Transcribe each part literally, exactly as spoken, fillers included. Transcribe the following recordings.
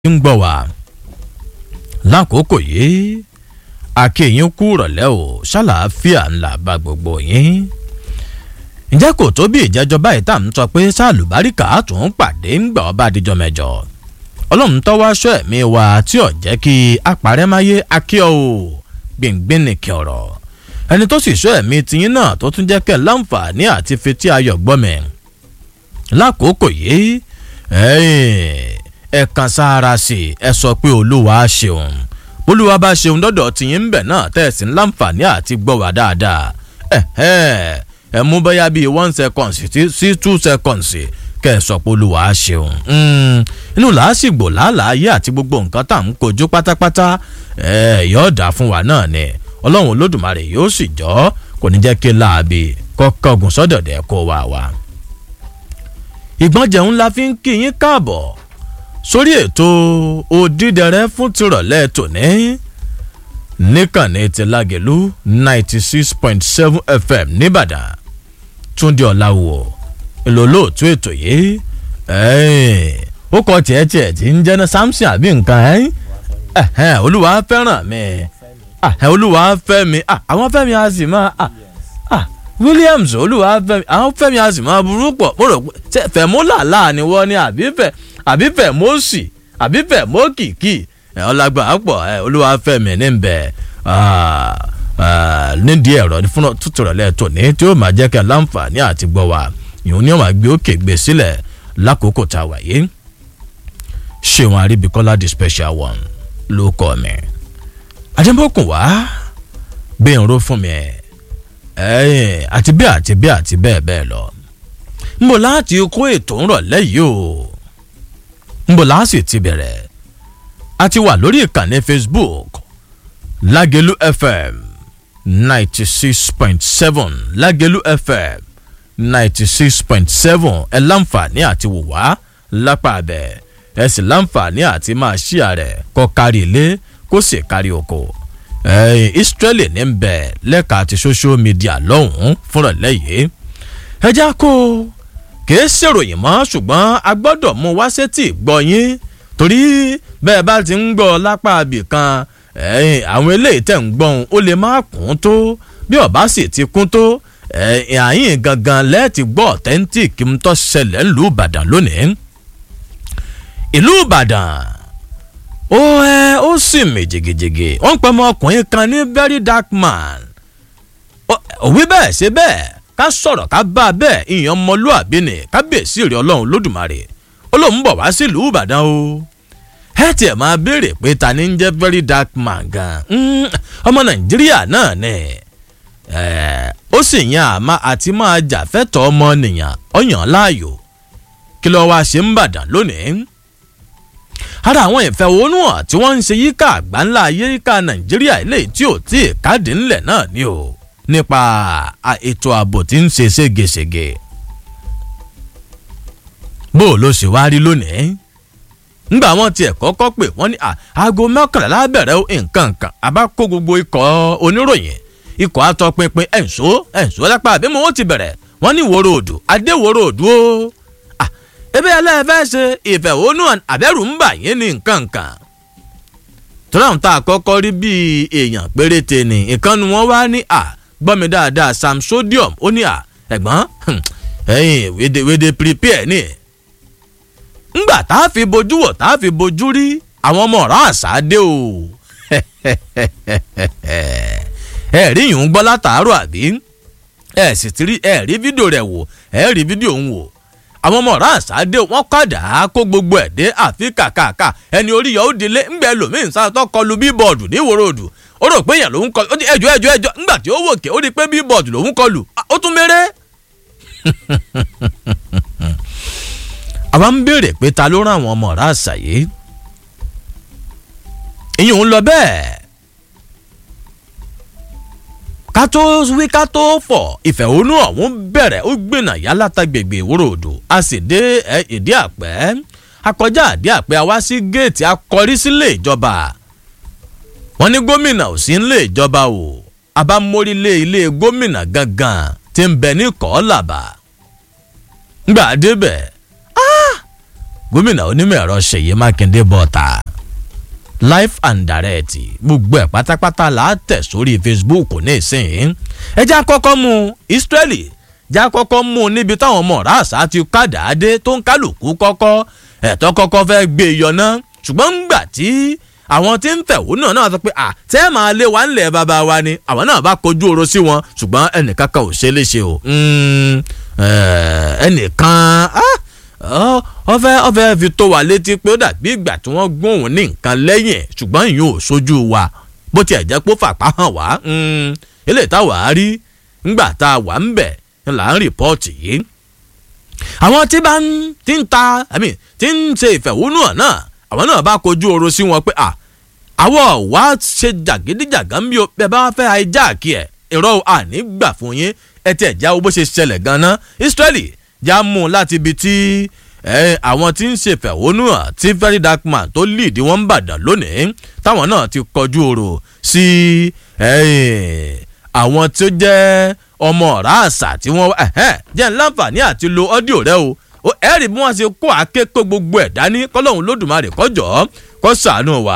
ń gbọ́ wá lákòókò yìí akéyìn kú rọ̀lẹ́ o ṣàlàáfíà ńlá bá gbogbo yín. ǹjẹ́ kò tó bí ìjẹ́jọ́ báyìí tá à ń sọ pé sálùbáríkà tún pàdé ń gbà ọ́ bá dijọ́ mẹ́jọ ọlọ́run tọ́wọ́ aṣọ ẹ̀mí wa tí ò jẹ́ kí apàrẹ́máyé akíọ́ o gbìngbìn nìkẹ́ ọ̀rọ̀ ẹni tó sì ṣọ́ ẹ̀mí tiyín náà tó tún jẹ́ kẹ́ láǹfààní àti fetí ayọ̀ gbọ́mẹ̀ lákòókò yìí ẹ̀yìn ẹ kan sára sí ẹ sọ pé olúwa ṣeun olúwa bá ṣeun dọ́dọ̀ tìyín ń bẹ̀ náà tẹ̀sí láǹfààní àti gbọ́ wá dáadáa ẹ ẹ ẹ mú bóyá bíi one second sí two seconds kẹ́ ẹ sọ pé olúwa ṣeun inú làásìgbò làálàáyé àti gbogbo nǹkan tá à ń kojú pátápátá ẹ yóò dà fún wa náà ni ọlọ́run olódùmarè yóò sì jọ́ kò ní jẹ́ kí láàbì kọ́kọ́ gùn sọ́dọ̀dẹ̀ kó wà wá. ìgbọ́n jẹun la fi ń kí yín káàbọ̀ sórí ètò òdídẹrẹ́ fún tìrọ̀lẹ́ tòní níkànnì ti Lágelú ninety six point seven F M nìbàdàn Túndé Ọláwò ìlòlóòtú ètò yìí ó kọ tiẹ̀ tiẹ̀ tí ń jẹ́ Samson àbí nǹkan ẹ̀ olúwa fẹ́ràn mi olúwa fẹ́ mi àwọn fẹ́ mi á sì máa Williams olúwa fẹ́ mi àwọn fẹ́ mi á sì máa burú pọ̀ mo rò pé fẹ̀mú làlá ni wọ́n ní àbí fẹ́ àbí fẹ́ mọ́ọ̀sì àbí fẹ́ mọ́ọ̀kìkì ọlágbà pọ̀ olúwàfẹ́mi níbẹ̀ nídìí ẹ̀rọ fún tútùrọ̀lẹ́ tòní tí ó máa jẹ́ kí aláǹfààní àti gbọ́ wa ìhun ni ó máa gbé òkè gbé sílẹ̀ lákòókò tá a wà yìí. Ṣéun Àríbíkọ́lá the special one ló kọ́ mi àdébòkùn wá gbé ìró fún mi àti bẹ́ẹ̀ àti bẹ́ẹ̀ àti bẹ́ẹ̀ bẹ́ẹ̀ lọ. mo láti kó ètò ń rọ̀lẹ́ yìí o nbọ láàsì ti bẹ̀rẹ̀ a ti wà lórí ìkànnì Facebook Lágelú F M ninety six point seven Lágelú F M ninety six point seven ẹ láǹfààní àti wò wá lápá abẹ ẹ sì láǹfààní àti máa ṣíà rẹ̀ kó kárí ilé kó sì kárí oko ẹ Israeli ní bẹ lẹ́ka àti social media lọ́hùn-ún fúnra lẹ́yìn ẹ já kó kìí ṣèròyìn mọ́ ṣùgbọ́n a gbọ́dọ̀ mú wá sétí gbọ́ yín torí bẹ́ẹ̀ bá ti ń gbọ́ lápá ibì kan àwọn eléyìí tẹ̀ ń gbọ́n ó lè má kún tó bí ọ̀bá sì ti kún tó àyìn gangan lẹ́ẹ̀tì gbọ́ authentic ń tó ṣẹlẹ̀ ńlú Ìbàdàn lónìí. ìlú Ìbàdàn ó ẹ ó sì mí jìgìjìgì wọ́n ń pẹ́ mọ́ ọkùnrin kan ní very dark man òwí bẹ́ẹ̀ ṣe bẹ́ẹ̀ ká sọ̀rọ̀ ká bá a bẹ́ẹ̀ ìyẹn ọmọlúàbí ni kábíyèsí rẹ̀ ọlọ́run lódùmarè ó lóun bọ̀ wá sílùú Ìbàdàn o ẹ tiẹ̀ máa béèrè pé ta ni ń jẹ́ very dark man gan ọmọ Nàìjíríà náà ni ó sì yan àmà àti máa jà fẹ́tọ̀ọ́ ọmọnìyàn ọ̀yàn láàyò kí ló wá ṣe ń bàdàn lónìí. ara àwọn ìfẹ̀hónúhàn tí wọ́n ń ṣe yíká àgbáńlá ayé yíká Nàìjíríà eléyìí tí ò tí ì káàdì ńlẹ̀ náà ni o nípa ètò ààbò tí ń ṣe ségesège bó ló ṣe wá rí lónìí ńgbà wọn tiẹ̀ kọ́kọ́ pé wọ́n ní aago mọ́kànlá lábẹ̀rẹ̀ nǹkan kan àbá kó gbogbo ikọ̀ oníròyìn ikọ̀ atọ́pinpin ẹ̀ǹṣó ẹ̀ǹṣó lápá àbí mo ó ti bẹ̀rẹ̀ wọ́n ní ìwòrò òdù adéwòrò òdù o ebe ẹlẹ́fẹ́ ṣe ìfẹ̀hónúhàn àbẹ̀rù ń bà yín ní nǹkan kan tọ́lá tá a kọ́kọ́ rí bíi èèyàn péréte ní ìkànnì wọn wá ní à gbọ́mi dáadáa Sam Sodium ó ní à ẹ̀gbọ́n ẹ̀yìn wéde prepare ní. ńgbà tá a fi bojú wò tá a fi bojú rí àwọn ọmọ ọ̀rá àṣà dé o. ẹ rí yìí ń gbọ́ látàárọ̀ àbí ẹ sì ti rí ẹ rí fídíò rẹ̀ wò ẹ rí fídíò ń wò. àwọn ọmọ ọ̀rá àṣà dé wọ́n kàdá kó gbogbo ẹ̀ dé àfi kàkàkà ẹni orí yọ ó dilé ńgbẹ́ lòmíín sá tó kọlu bíbọ̀dù ní ìwòròdù ó rò pé èèyàn lòún kọlu ó ní ẹjọ́ ẹjọ́ ẹjọ́ ńgbà tí ó wò ké ó rí pé bíbọ̀dù lòún kọlu ó tún méré. àwa ń béèrè pé ta ló rán àwọn ọmọ ọ̀rá àṣà yìí ìyẹn ń lọ bẹ́ẹ̀ ká tó wí ká tó fọ̀ ìfẹ̀hónú ọ̀hún bẹ̀rẹ̀ ó gbìnà yálà tágbègbè ìwòròdù a sì dé ìdí àpẹ́ akọjá ìdí àpẹ́ a wá sí géètì akọrí sílé ìjọba wọ́n ní gómìnà ò sí nílé ìjọba o abámórílé ilé gómìnà gangan tí ń bẹ ní Kọ́làbà ńgbà débẹ̀ gómìnà onímọ̀ ẹ̀rọ Ṣèyí Mákindé bọ́ta live and direct gbogbo ẹ̀ pátápátá là á tẹ̀ sórí Facebook ní ìsìn ẹ já kọ́kọ́ mú Israeli já kọ́kọ́ mú níbi táwọn ọmọ ràṣà ti kádà dé tó ń kálukú kọ́kọ́ ẹ̀tọ́ kọ́kọ́ fẹ́ gbé yọná ṣùgbọ́n ńgbà tí àwọn tí ń fẹ̀hónú náà sọ pé à tẹ́ máa lé wa ńlẹ̀ bàbá wa ni àwọn náà bá kojú oró sí wọn ṣùgbọ́n ẹnìkankan ò ṣe é léṣe o ẹnìkan ọfẹ ọfẹ fi tó wa létí pé ó dàbí ìgbà tí wọ́n gbóhùn ní nǹkan lẹ́yìn ṣùgbọ́n ìyún ò sójú wa bó tiẹ̀ jẹ́ pé ó fàpá hàn wá eléyìí táwa rí ńgbà tá a wà ń bẹ̀ là ń rìpọ́ọ̀tì yìí. àwọn tí bá ń ti ń ta àmì tí ń ṣe ìfẹ̀hónúhàn náà àwọn náà bá kojú oró sí wọn pé à àwọ̀ wá ṣe jàgídíjàgán bí o bẹ́ẹ̀ bá fẹ́ àìjáàkì ẹ̀ ìrọ̀ àní gbà fún yín ẹ tiẹ̀ já owó bó ṣe ṣẹlẹ̀ gan-an Israeli já mú un láti ibi tí àwọn tí ń ṣe ìfẹ̀hónúhàn tí Very Dark Man tó lead wọn ń bàdàn lónìí táwọn náà ti kọjú oró sí àwọn tó jẹ́ ọmọ ọ̀rá àṣà tí wọ́n jẹ́ ńláǹfààní àti lo ọ́díò rẹ o ẹ rí bí wọ́n ṣe kó àkékò gbogbo ẹ̀ dání kọ́lọ́hún lódùmarè kọjọ́ kó ṣàánú wa.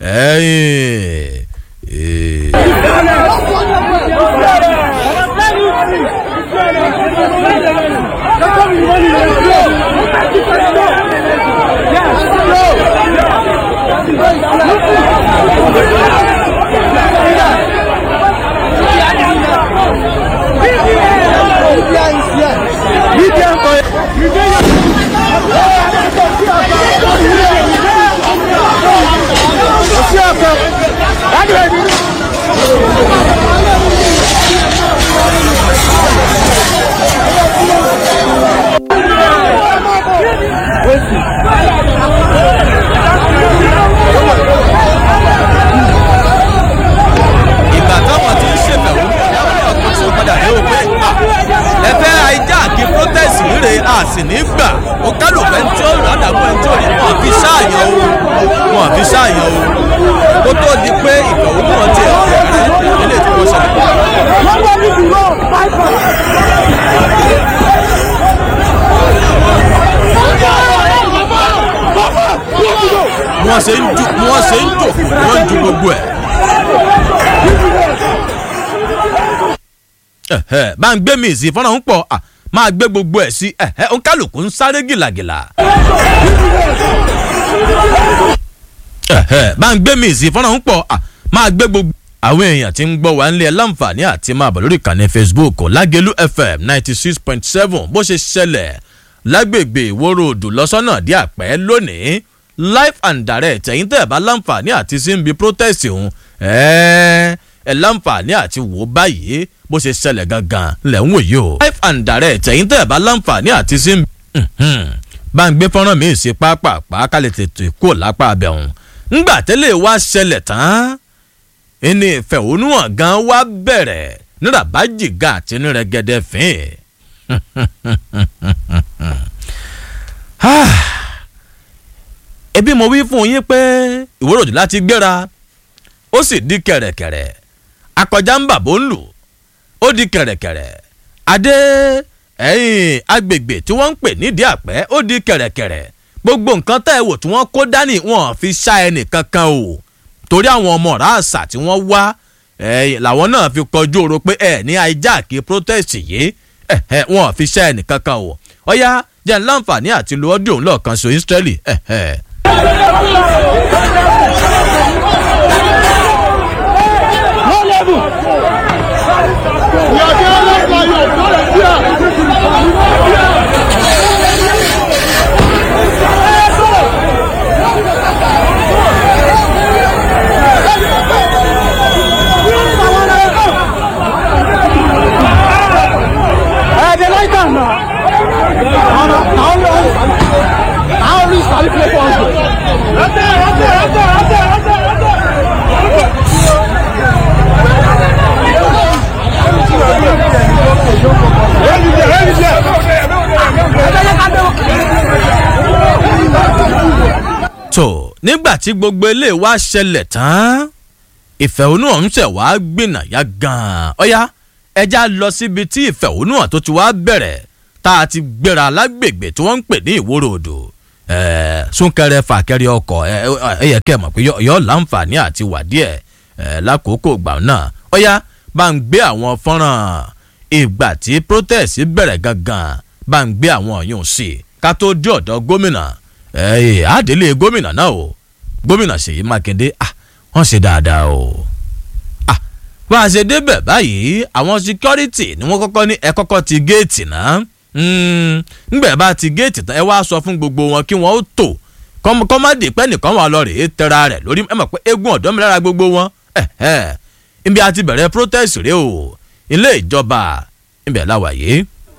ìgbà táwọn ti ń ṣèbẹ̀wò àkóso padà ní òpé ẹ̀fẹ́ àìjáàkì protest rèé a sì ní gbà ó kálukú ẹni tí ó rà dàgbọ́ ẹni tí ò ní wọn àfi ṣáàyàn o wọn àfi ṣáàyàn o kó tó di pé ìfẹ̀hónúhàn ti ẹ̀fẹ́ ilé tí wọ́n ṣẹlẹ̀. wọ́n ṣe ń ju wọ́n ṣe ń jò wọ́n ń ju gbogbo ẹ̀. bá ń gbé mi sí fọ́nà ń pọ̀ máa gbé gbogbo ẹ̀ sí òǹkálùkù ń sáré gìlàgìlà. bá ń gbé mi sí fọ́nà ń pọ̀ máa gbé gbogbo. àwọn èèyàn tí ń gbọ́ wá ń lé ẹ láǹfààní àti máa bọ̀ lórí ìkànnì Facebook Lágẹ̀lú F M ninety six point seven bó ṣe ṣẹlẹ̀ lágbègbè ìwòrò òdù lọ́sọ́nà dí àpẹ́ lónìí live and direct ẹ̀yin tẹ́ ẹ̀ bá láǹfààní àti síbi protest ọ̀hún ẹ̀ ẹ̀ láǹfààní àti wò báyìí bó ṣe ṣẹlẹ̀ gangan lẹ̀ ń wò yìí o. live and direct ẹ̀yin tẹ́ ẹ̀ bá láǹfààní àti síbi bá ń gbé fọ́nrán mi sí pápápá ká lè tètè kó lápá abẹ́ ọ̀hún. ńgbà tẹ́lẹ̀ wá ṣẹlẹ̀ tán ẹni ìfẹ̀hónúhàn gan wá bẹ̀rẹ̀ nígbà bá jìgá àti nírẹ̀gẹ̀dẹ̀ fín. ebi mo wí fún yín pé ìwòròdì láti gbéra ó sì di kẹ̀rẹ̀kẹ̀rẹ̀ akọjá ń bàbó ń lù ó di kẹ̀rẹ̀kẹ̀rẹ̀ adé ẹ̀yìn agbègbè tí wọ́n ń pè nídìí àpẹ́ ó di kẹ̀rẹ̀kẹ̀rẹ̀ gbogbo nǹkan tẹ́ ẹ wò tí wọ́n kó dání wọn fi ṣá ẹnì kankan o torí àwọn ọmọ ọ̀rá àṣà tí wọ́n wá làwọn náà fi kọjú ọ̀rọ̀ pé ẹ ní àìjáàkì protest yìí wọn fi ṣá ẹnì kankan o ọ̀yá jẹ́ láǹfààní àti lo ọ́díò ńlọ́ọ̀kan so Israeli. tó nígbà tí gbogbo ilé wa ṣẹlẹ̀ tán ìfẹ̀hónúhàn ń ṣẹ̀ wá gbìnàyà gan-an ọ̀yá ẹja lọ síbi tí ìfẹ̀hónúhàn tó ti wá bẹ̀rẹ̀ tá a ti gbéra lágbègbè tí wọ́n ń pè ní ìwòrò odò súnkẹrẹ fàkẹrẹ ọkọ̀ ẹ yẹ kẹ́ ẹ mọ̀ pé yọ láǹfààní àti wà díẹ̀ lákòókò gbà náà ó yá bá ń gbé àwọn fọ́nrán ìgbà tí protest bẹ̀rẹ̀ gangan bá ń gbé àwọn ọ̀yún sí i ká tó dé ọ̀dọ̀ gómìnà àdélé gómìnà náà o gómìnà Ṣèyí Mákindé wọ́n ṣe dáadáa o bá a ṣe débẹ̀ báyìí àwọn security ni wọ́n kọ́kọ́ ní ẹ kọ́kọ́ ti géètì náà ńgbẹ̀ bá ti géètì tán ẹ wá sọ fún gbogbo wọn kí wọ́n ó tò kọ́mọ́dé pẹ́ nìkan wà lọ rèé tẹ́ra rẹ̀ lórí ẹ mọ̀ pé eégún ọ̀dọ́ mi lára gbogbo wọn ibi a ti bẹ̀rẹ̀ protest rèé o ilé ìjọba ibẹ̀ la wà yìí.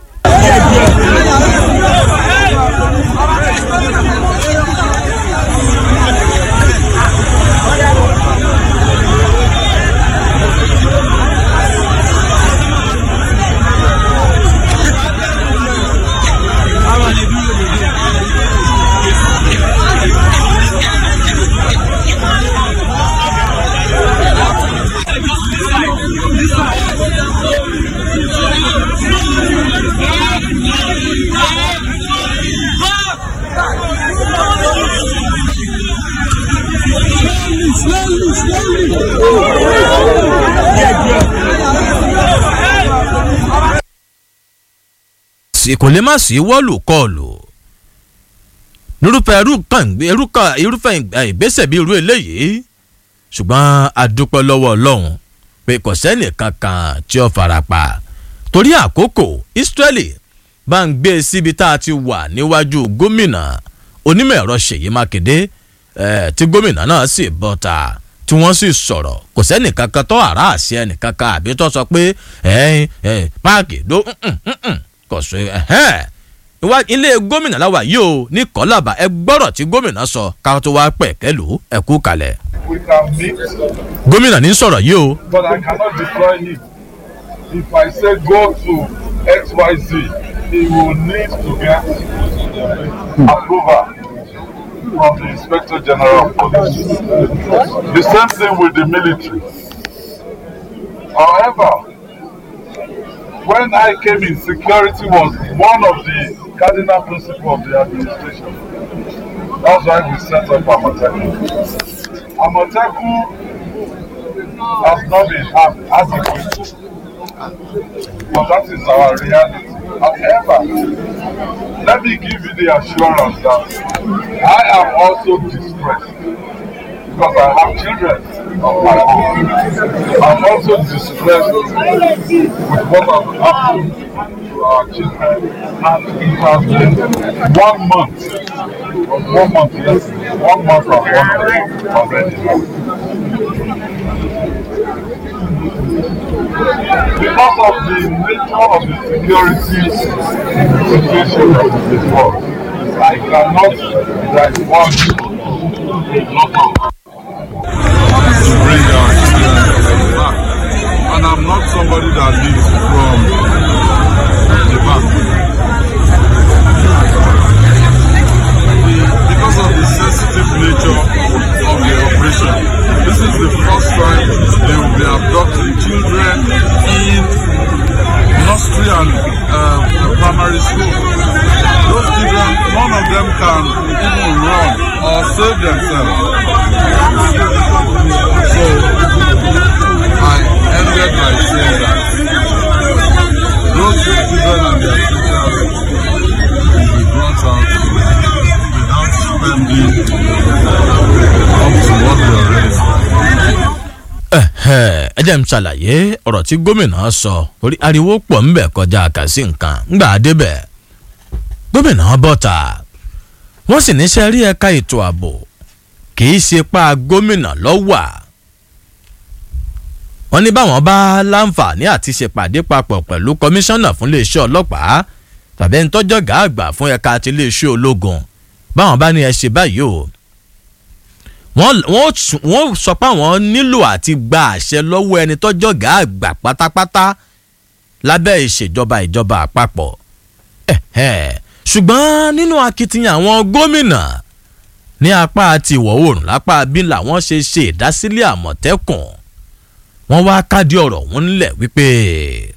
kò lè má sí wọ́ọ̀lù kọlù nírúfẹ́ irúfẹ́ ìgbésẹ̀ bí irú eléyìí ṣùgbọ́n a dúpẹ́ lọ́wọ́ Ọlọ́run pé kò sẹ́nì kankan tí ó farapa torí àkókò Israeli bá ń gbé síbi tá a ti wà níwájú gómìnà onímọ̀ ẹ̀rọ Ṣèyí Mákindé tí gómìnà náà sì bọ́ta tí wọ́n sì sọ̀rọ̀ kò sẹ́nì kankan tó àrà àṣẹ ẹnì kankan àbí tó sọ pé páàkì ló kò sọ ilé gómìnà láwa yìí o ní Kọ́lábà ẹ gbọ́rọ̀ tí gómìnà sọ ká tó wá pẹ̀ kẹ́lù ẹ kú kalẹ̀. gómìnà ní sọ̀rọ̀ yìí o. But I cannot destroy him. If I say go to X Y Z, he will need to get approval from the Inspector General of Police. The same thing with the military. However, when I came in, security was one of the cardinal principles of the administration. That's why we set up Amotekun. Amotekun has not been adequate, but that is our reality. However, let me give you the assurance that I am also distressed because I have children of my own. I'm also distressed with what has happened to our children, and it has been one month, one month, yes, one month and one day already now. Because of the nature of the security situation that is before, I cannot respond to bring our children back. And I'm not somebody that lives from the back. Because of the sensitive nature of the operation, this is the first time they will be abducting children in nursery and uh, primary school. Those children, none of them can even run or save themselves. So, I ended by saying that those children and their teachers will be brought out without spending up to what they already spent. ẹ jẹ́ n ṣàlàyé ọ̀rọ̀ tí gómìnà sọ torí ariwo pọ̀ ń bẹ̀ kọjá àkàsí nǹkan ńgbà débẹ̀ gómìnà bọ́ta wọ́n sì níṣẹ́ rí ẹ̀ka ètò ààbò kì í ṣe pa gómìnà lọ́wà wọ́n ní báwọn bá láǹfààní àti ṣèpàdé papọ̀ pẹ̀lú kọmíṣánná fún iléeṣẹ́ ọlọ́pàá tàbí ẹni tọ́jọ́ gàgbà fún ẹ̀ka àti iléeṣẹ́ ológun báwọn bá ní ẹ ṣe báyìí o wọ́n sọ pé àwọn nílò àti gba àṣẹ lọ́wọ́ ẹni tọ́jọ́ gàgbà pátápátá lábẹ́ ìṣèjọba ìjọba àpapọ̀ ṣùgbọ́n nínú akitiyan àwọn gómìnà ní apá àti ìwọ̀ oòrùn lápá bí làwọn ṣe ṣe ìdásílẹ̀ àmọ̀tẹ́kùn wọ́n wá kádìí ọ̀rọ̀ wọn nílẹ̀ wípé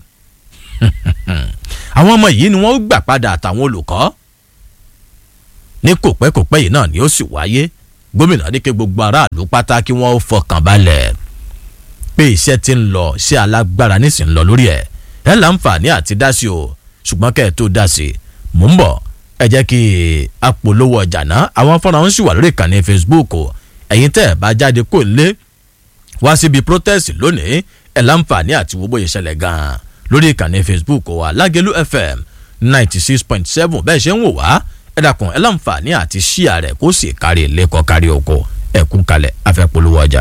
àwọn ọmọ yìí ni wọ́n gbà padà àtàwọn olùkọ́ ní kò pẹ́ kò pẹ́ yìí náà ni ó sì wáyé gómìnà ní kí gbogbo aráàlú pátá kí wọ́n fọkàn balẹ̀ pé iṣẹ́ ti ń lọ sí alágbára nísìnyí lọ lórí ẹ̀ ẹ̀ láǹfààní àti dá sí o ṣùgbọ́n kẹ́ ẹ̀ tó dá sí mò ń bọ̀ ẹ jẹ́ kí apolówó ọjà náà àwọn fọ́nrán ń sì wà lórí ìkànnì Facebook ẹ̀yin tẹ́ ẹ̀ bá jáde kó lé wá síbi protest lónìí ẹ̀ láǹfààní àti wo bóyá ìṣẹ̀lẹ̀ gan-an lórí ìkànnì Facebook wa Lágẹ̀lú F M ninety six point seven bẹ́ẹ̀ ṣe ń wò wá ẹ dákun ẹ láǹfààní àti ṣíà rẹ̀ kó sì kárí lẹ́kọ̀ọ́ kárí oko ẹ̀kún kalẹ̀ afẹ́ polówó ọjà.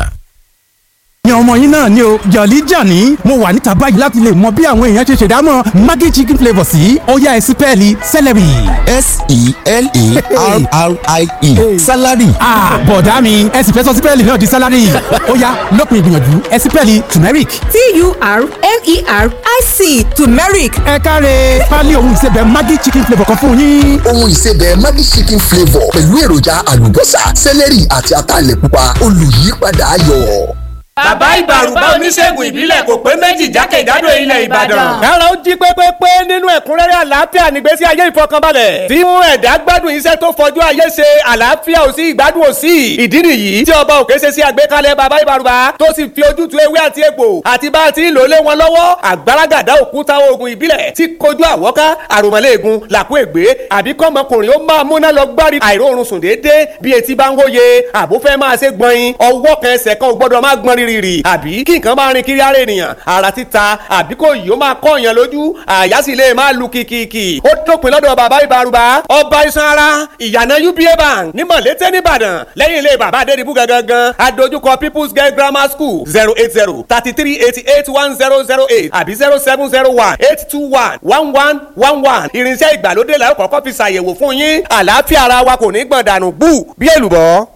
ní ọmọ yín náà ni o Jolly Johnny mo wà níta báyìí láti lè mọ bí àwọn èèyàn ṣe ṣèdámọ̀ Maggi chicken flavour sí ó yá ẹ sí pẹ́ẹ́lí celery. S E L A R R I E salary. ah bọ̀dá mi ẹ sì fẹ́ sọ sí pẹ́ẹ́lì náà di salary ó yá lópin ìgbìyànjú ẹ sí pẹ́ẹ́lì turmeric. T U R M E R I C turmeric. ẹ káre pálí ohun ìsebẹ̀ Maggi chicken flavour kan fún yín. ohun ìsebẹ̀ Maggi chicken flavour pẹ̀lú èròjà àlùbọ́sà celery àti ataalẹ̀ pupa olùyípadà ayọ̀. Bàbá Ìbàrùbá oníṣègùn ìbílẹ̀ kò pé méjì jákèjádò ilẹ̀ Ìbàdàn. Kára ó jí pépépé nínú ẹ̀kúnrẹ́rẹ́ àlàáfíà nígbésí ayé ìfọkànbalẹ̀. Tí mú ẹ̀dá gbádùn iṣẹ́ tó fọjú ayé ṣe àlàáfíà ò sí ìgbádùn ò sí. Ìdí nìyí tí ọba òkè ṣe sí àgbékalẹ̀ bàbá Ìbàrùbá tó sì fi ojútùú ewé àti egbò àti bá a ti ń lò lé wọn lọ́wọ́. Àgbàràgàdá òkúta oògùn ìbílẹ̀ tí kojú àwọ́ká àròmọ̀lẹ́ẹ̀gùn làkú ègbé àbí kọ́mọkùnrin ó máa múná lọ gbárí àìróorun sùn déédéé bí etí bá ń hóye àbúfẹ́ máa ṣe gbọ̀nyin ọwọ́ kan ẹsẹ̀ kan ò gbọ́dọ̀ máa gbọ́n rírì àbí kí nǹkan máa rin kiri ara ènìyàn ara títa àbí kò yìí ó máa kọ́ èèyàn lójú àyà sì lè máa lu kìkìkì ó dópin lọ́dọ̀ bàbá Ìbàrùbá ọba iṣan ara ìyànà U B A bank ní Mọ̀lété nìbàdàn lẹ́yìn ilé bàbá Adédìbú gangan adójúkọ People's Girl Grammar School zero eight zero thirty three eighty eight one zero zero eight àbí zero seven zero one eight two one one one one one irinṣẹ́ ìgbàlódé la ó kọ́kọ́ fi ṣàyẹ̀wò fún yín àlàáfíà ara wa kò ní gbọ̀n dànù bú bí èlùbọ́.